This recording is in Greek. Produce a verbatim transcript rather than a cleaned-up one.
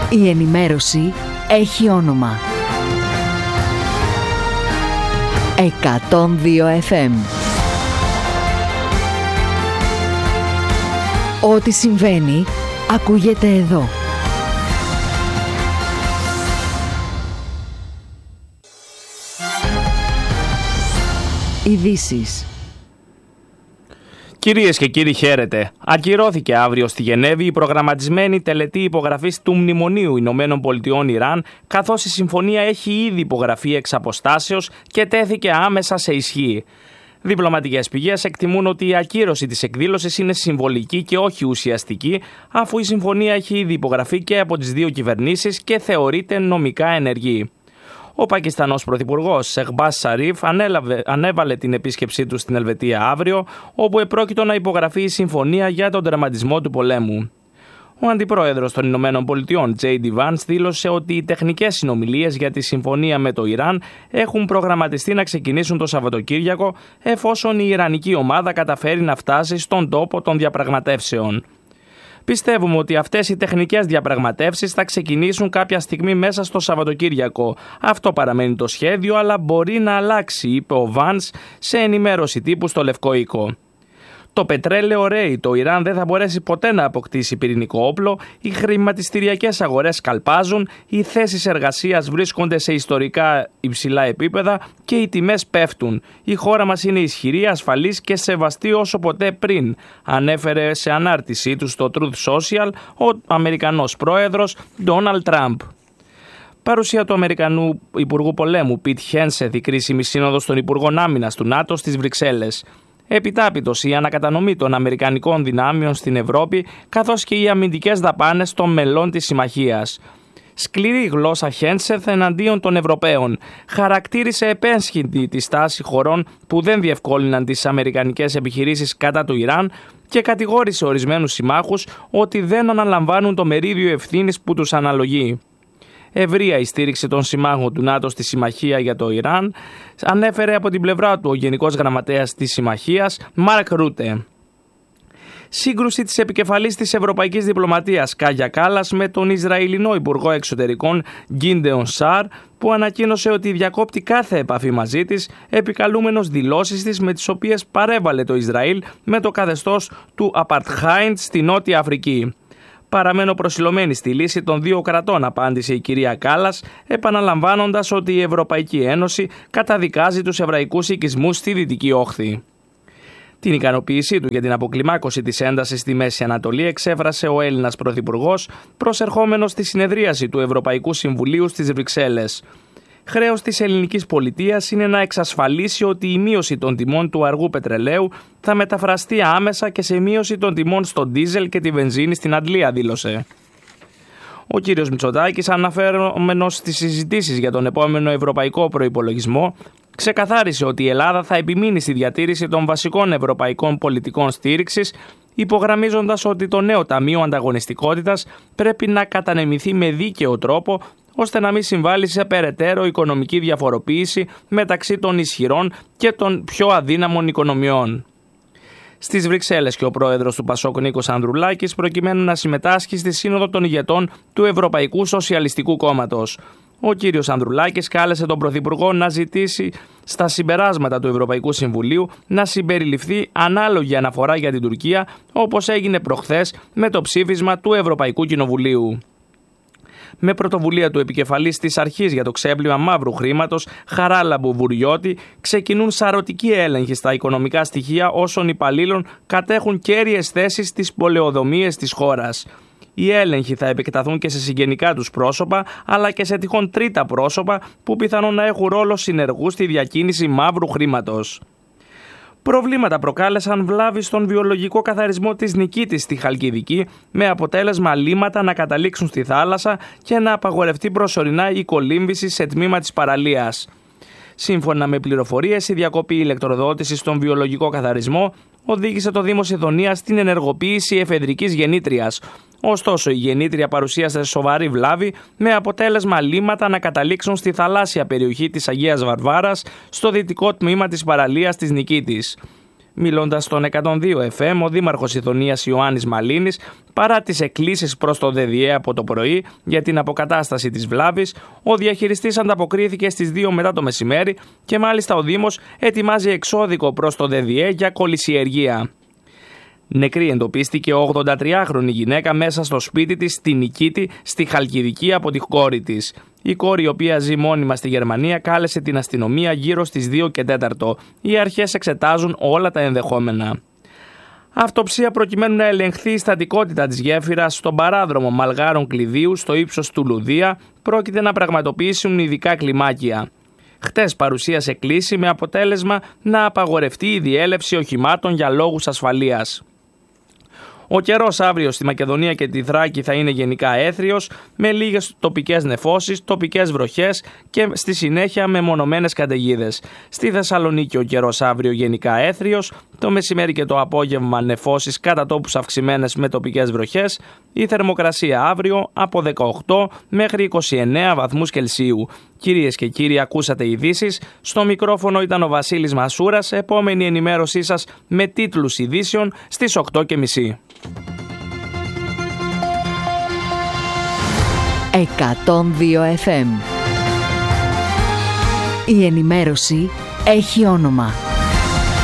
Η ενημέρωση έχει όνομα. εκατόν δύο εφ εμ. Ό,τι συμβαίνει, ακούγεται εδώ. Ειδήσεις. Κυρίες και κύριοι, χαίρετε. Ακυρώθηκε αύριο στη Γενέβη η προγραμματισμένη τελετή υπογραφής του Μνημονίου Ηνωμένων Πολιτειών Ιράν, καθώς η συμφωνία έχει ήδη υπογραφεί εξ αποστάσεως και τέθηκε άμεσα σε ισχύ. Διπλωματικές πηγές εκτιμούν ότι η ακύρωση της εκδήλωσης είναι συμβολική και όχι ουσιαστική, αφού η συμφωνία έχει ήδη υπογραφεί και από τις δύο κυβερνήσεις και θεωρείται νομικά ενεργή. Ο Πακιστανός Πρωθυπουργός Σεχμπάζ Σαρίφ ανέλαβε, ανέβαλε την επίσκεψή του στην Ελβετία αύριο, όπου επρόκειτο να υπογραφεί η συμφωνία για τον τερματισμό του πολέμου. Ο Αντιπρόεδρος των Ηνωμένων Πολιτειών, τζέι ντι Vance, δήλωσε ότι οι τεχνικές συνομιλίες για τη συμφωνία με το Ιράν έχουν προγραμματιστεί να ξεκινήσουν το Σαββατοκύριακο, εφόσον η Ιρανική ομάδα καταφέρει να φτάσει στον τόπο των διαπραγματεύσεων. Πιστεύουμε ότι αυτές οι τεχνικές διαπραγματεύσεις θα ξεκινήσουν κάποια στιγμή μέσα στο Σαββατοκύριακο. Αυτό παραμένει το σχέδιο, αλλά μπορεί να αλλάξει, είπε ο Vance σε ενημέρωση τύπου στο Λευκό Οίκο. Το πετρέλαιο ρέει, το Ιράν δεν θα μπορέσει ποτέ να αποκτήσει πυρηνικό όπλο, οι χρηματιστηριακές αγορές καλπάζουν, οι θέσεις εργασίας βρίσκονται σε ιστορικά υψηλά επίπεδα και οι τιμές πέφτουν. Η χώρα μας είναι ισχυρή, ασφαλής και σεβαστή όσο ποτέ πριν, ανέφερε σε ανάρτησή του στο Truth Social ο Αμερικανός πρόεδρος Ντόναλντ Τραμπ. Παρουσία του Αμερικανού Υπουργού Πολέμου Πιτ Χένσεθ, η κρίσιμη σύνοδος των Υπουργών Άμυνας του ΝΑΤΟ στις Βρυξέλλες. Επιτάπητος η ανακατανομή των αμερικανικών δυνάμεων στην Ευρώπη, καθώς και οι αμυντικές δαπάνες των μελών της συμμαχίας. Σκληρή γλώσσα Χένσεθ εναντίον των Ευρωπαίων. Χαρακτήρισε επέσχυντη τη στάση χωρών που δεν διευκόλυναν τις αμερικανικές επιχειρήσεις κατά του Ιράν και κατηγόρησε ορισμένους συμμάχους ότι δεν αναλαμβάνουν το μερίδιο ευθύνης που τους αναλογεί. Ευρεία η στήριξη των συμμάχων του ΝΑΤΟ στη συμμαχία για το Ιράν, ανέφερε από την πλευρά του ο Γενικός Γραμματέας της Συμμαχίας, Μάρκ Ρούτε. Σύγκρουση της επικεφαλής της Ευρωπαϊκής Διπλωματίας, Κάγια Κάλλας, με τον Ισραηλινό Υπουργό Εξωτερικών, Γκίντεον Σάρ, που ανακοίνωσε ότι διακόπτει κάθε επαφή μαζί της, επικαλούμενος δηλώσεις της με τις οποίες παρέβαλε το Ισραήλ με το καθεστώς του Απαρτχάιντ στη Νότια Αφρική. «Παραμένω προσιλωμένη στη λύση των δύο κρατών», απάντησε η κυρία Κάλλας, επαναλαμβάνοντας ότι η Ευρωπαϊκή Ένωση καταδικάζει τους εβραϊκούς οικισμούς στη Δυτική Όχθη. Την ικανοποίησή του για την αποκλιμάκωση της έντασης στη Μέση Ανατολή εξέφρασε ο Έλληνας Πρωθυπουργός, προσερχόμενος στη συνεδρίαση του Ευρωπαϊκού Συμβουλίου στις Βρυξέλλες. Χρέος της ελληνικής πολιτείας είναι να εξασφαλίσει ότι η μείωση των τιμών του αργού πετρελαίου θα μεταφραστεί άμεσα και σε μείωση των τιμών στο ντίζελ και τη βενζίνη στην Αντλία, δήλωσε. Ο κύριος Μητσοτάκης, αναφέρομενος στις συζητήσεις για τον επόμενο ευρωπαϊκό προϋπολογισμό, ξεκαθάρισε ότι η Ελλάδα θα επιμείνει στη διατήρηση των βασικών ευρωπαϊκών πολιτικών στήριξης, υπογραμμίζοντας ότι το νέο Ταμείο Ανταγωνιστικότητας πρέπει να κατανεμηθεί με δίκαιο τρόπο, ώστε να μην συμβάλλει σε περαιτέρω οικονομική διαφοροποίηση μεταξύ των ισχυρών και των πιο αδύναμων οικονομιών. Στις Βρυξέλλες και ο πρόεδρος του Πασόκ Νίκος Ανδρουλάκης προκειμένου να συμμετάσχει στη Σύνοδο των Ηγετών του Ευρωπαϊκού Σοσιαλιστικού Κόμματος. Ο κύριος Ανδρουλάκης κάλεσε τον Πρωθυπουργό να ζητήσει στα συμπεράσματα του Ευρωπαϊκού Συμβουλίου να συμπεριληφθεί ανάλογη αναφορά για την Τουρκία, όπως έγινε προχθές με το ψήφισμα του Ευρωπαϊκού Κοινοβουλίου. Με πρωτοβουλία του επικεφαλής της Αρχής για το ξέπλυμα μαύρου χρήματος, Χαράλαμπου Βουριώτη, ξεκινούν σαρωτικοί έλεγχοι στα οικονομικά στοιχεία όσων υπαλλήλων κατέχουν κέρυες θέσεις στις πολεοδομίες της χώρας. Οι έλεγχοι θα επεκταθούν και σε συγγενικά τους πρόσωπα, αλλά και σε τυχόν τρίτα πρόσωπα που πιθανόν να έχουν ρόλο συνεργού στη διακίνηση μαύρου χρήματος. Προβλήματα προκάλεσαν βλάβη στον βιολογικό καθαρισμό της Νικήτης στη Χαλκιδική, με αποτέλεσμα λίμματα να καταλήξουν στη θάλασσα και να απαγορευτεί προσωρινά η κολύμβηση σε τμήμα της παραλίας. Σύμφωνα με πληροφορίες, η διακοπή ηλεκτροδότησης στον βιολογικό καθαρισμό οδήγησε το Δήμο Σιδωνίας στην ενεργοποίηση εφεδρικής γεννήτριας. Ωστόσο, η γεννήτρια παρουσίασε σοβαρή βλάβη, με αποτέλεσμα λίμματα να καταλήξουν στη θαλάσσια περιοχή της Αγίας Βαρβάρας, στο δυτικό τμήμα της παραλίας της Νικήτης. Μιλώντας στον εκατόν δύο εφ εμ, ο δήμαρχος Ιδονίας Ιωάννης Μαλίνης, παρά τις εκκλήσεις προς το ΔΔΕ από το πρωί για την αποκατάσταση της βλάβης, ο διαχειριστής ανταποκρίθηκε στις δύο μετά το μεσημέρι και μάλιστα ο Δήμος ετοιμάζει εξώδικο προς το ΔΔΕ για κολυσιεργία. Νεκρή εντοπίστηκε ογδοντατριάχρονη γυναίκα μέσα στο σπίτι της στη Νικήτη, στη Χαλκιδική, από τη κόρη της. Η κόρη, η οποία ζει μόνιμα στη Γερμανία, κάλεσε την αστυνομία γύρω στις δύο και τέσσερα. Οι αρχές εξετάζουν όλα τα ενδεχόμενα. Αυτοψία προκειμένου να ελεγχθεί η στατικότητα της γέφυρας στον παράδρομο Μαλγάρων Κλειδίου στο ύψος του Λουδία πρόκειται να πραγματοποιήσουν ειδικά κλιμάκια. Χτες παρουσίασε κλήση με αποτέλεσμα να απαγορευτεί η διέλευση οχημάτων για λόγους ασφαλείας. Ο καιρός αύριο στη Μακεδονία και τη Θράκη θα είναι γενικά έθριος, με λίγες τοπικές νεφώσεις, τοπικές βροχές και στη συνέχεια μεμονωμένες καταιγίδες. Στη Θεσσαλονίκη ο καιρός αύριο γενικά έθριος, το μεσημέρι και το απόγευμα νεφώσεις κατά τόπους αυξημένες με τοπικές βροχές. Η θερμοκρασία αύριο από δεκαοκτώ μέχρι είκοσι εννέα βαθμούς Κελσίου. Κυρίες και κύριοι, ακούσατε ειδήσεις. Στο μικρόφωνο ήταν ο Βασίλης Μασούρας. Επόμενη ενημέρωσή σας με τίτλους ειδήσεων στις οκτώ και μισή. εκατόν δύο εφ εμ. Η ενημέρωση έχει όνομα.